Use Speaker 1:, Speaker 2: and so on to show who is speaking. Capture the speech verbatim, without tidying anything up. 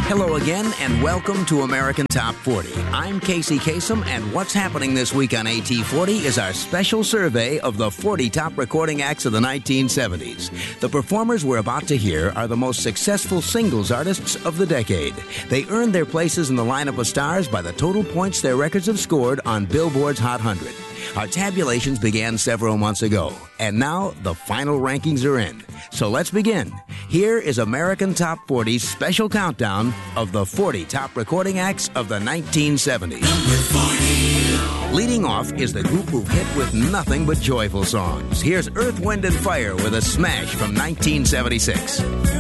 Speaker 1: Hello again, and welcome to American Top forty. I'm Casey Kasem, and what's happening this week on A T forty is our special survey of the forty top recording acts of the nineteen seventies. The performers we're about to hear are the most successful singles artists of the decade. They earned their places in the lineup of stars by the total points their records have scored on Billboard's Hot one hundred. Our tabulations began several months ago, and now the final rankings are in. So let's begin. Here is American Top forty's special countdown of the forty top recording acts of the nineteen seventies. Number forty. Leading off is the group who've hit with nothing but joyful songs. Here's Earth, Wind and Fire with a smash from nineteen seventy-six.